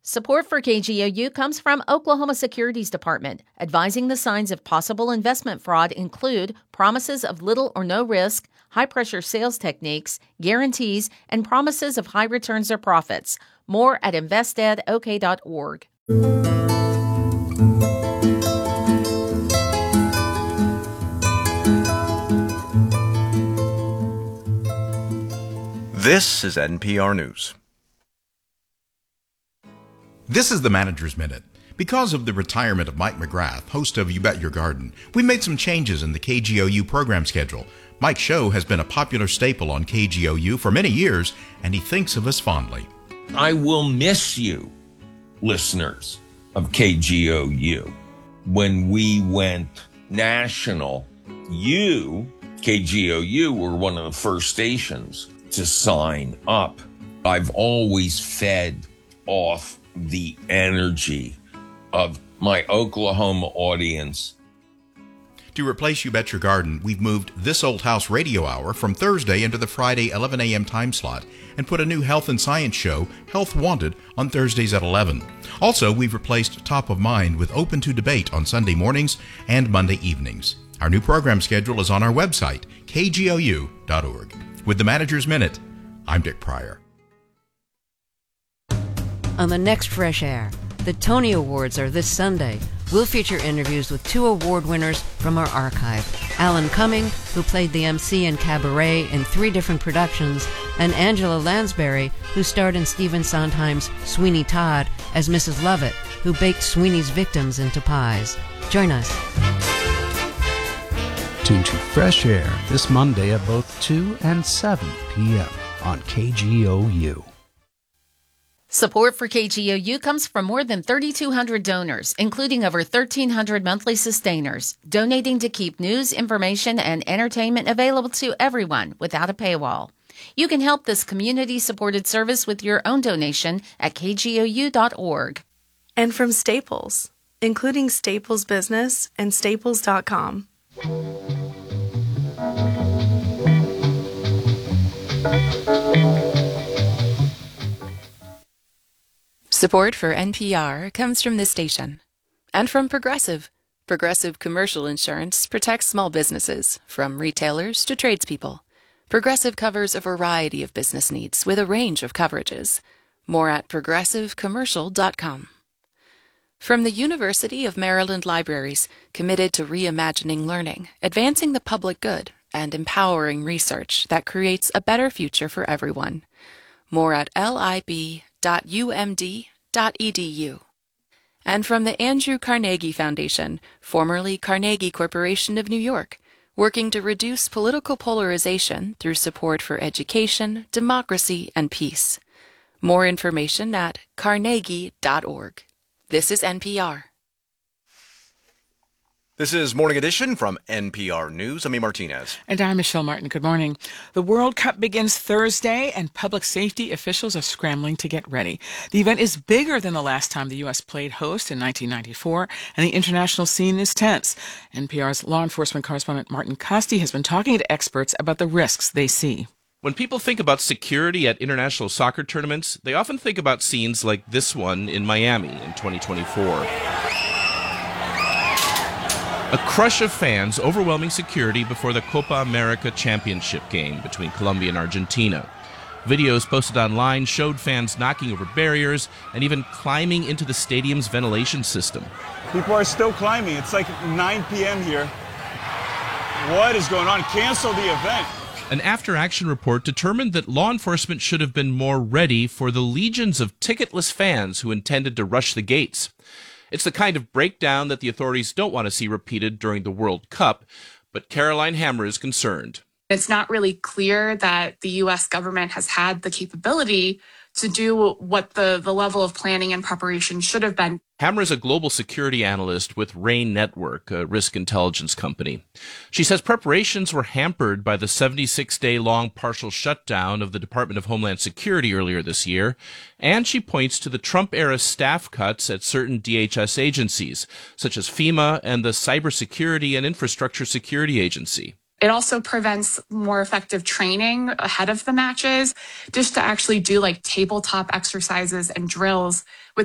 Support for KGOU comes from Oklahoma Securities Department, advising the signs of possible investment fraud include promises of little or no risk, high-pressure sales techniques, guarantees, and promises of high returns or profits. More at investedok.org. This is NPR News. This is the Manager's Minute. Because of the retirement of Mike McGrath, host of You Bet Your Garden, we made some changes in the KGOU program schedule. Mike's show has been a popular staple on KGOU for many years, and he thinks of us fondly. I will miss you, listeners of KGOU. When we went national, KGOU, were one of the first stations to sign up. I've always fed off the energy of my Oklahoma audience. To replace You Bet Your Garden, we've moved This Old House Radio Hour from Thursday into the Friday 11 a.m. time slot and put a new health and science show, Health Wanted, on Thursdays at 11. Also, we've replaced Top of Mind with Open to Debate on Sunday mornings and Monday evenings. Our new program schedule is on our website, kgou.org. With the Manager's Minute, I'm Dick Pryor. On the next Fresh Air, the Tony Awards are this Sunday. We'll feature interviews with 2 award winners from our archive. Alan Cumming, who played the MC in Cabaret in 3 different productions, and Angela Lansbury, who starred in Stephen Sondheim's Sweeney Todd as Mrs. Lovett, who baked Sweeney's victims into pies. Join us. Tune to Fresh Air this Monday at both 2 and 7 p.m. on KGOU. Support for KGOU comes from more than 3,200 donors, including over 1,300 monthly sustainers, donating to keep news, information, and entertainment available to everyone without a paywall. You can help this community-supported service with your own donation at kgou.org. And from Staples, including Staples Business and Staples.com. Support for NPR comes from this station and from Progressive. Progressive Commercial Insurance protects small businesses, from retailers to tradespeople. Progressive covers a variety of business needs with a range of coverages. More at progressivecommercial.com. From the University of Maryland Libraries, committed to reimagining learning, advancing the public good, and empowering research that creates a better future for everyone. More at lib.umd.edu. And from the Andrew Carnegie Foundation, formerly Carnegie Corporation of New York, working to reduce political polarization through support for education, democracy, and peace. More information at carnegie.org. This is NPR. This is Morning Edition from NPR News. I'm E. Martinez. And I'm Michelle Martin. Good morning. The World Cup begins Thursday, and public safety officials are scrambling to get ready. The event is bigger than the last time the U.S. played host in 1994, and the international scene is tense. NPR's law enforcement correspondent Martin Costi has been talking to experts about the risks they see. When people think about security at international soccer tournaments, they often think about scenes like this one in Miami in 2024. A crush of fans overwhelming security before the Copa America championship game between Colombia and Argentina. Videos posted online showed fans knocking over barriers and even climbing into the stadium's ventilation system. People are still climbing. It's like 9 p.m. here. What is going on? Cancel the event. An after-action report determined that law enforcement should have been more ready for the legions of ticketless fans who intended to rush the gates. It's the kind of breakdown that the authorities don't want to see repeated during the World Cup, but Caroline Hammer is concerned. It's not really clear that the U.S. government has had the capability to do what the level of planning and preparation should have been. Hammer is a global security analyst with RAIN Network, a risk intelligence company. She says preparations were hampered by the 76-day-long partial shutdown of the Department of Homeland Security earlier this year, and she points to the Trump-era staff cuts at certain DHS agencies, such as FEMA and the Cybersecurity and Infrastructure Security Agency. It also prevents more effective training ahead of the matches, just to actually do like tabletop exercises and drills with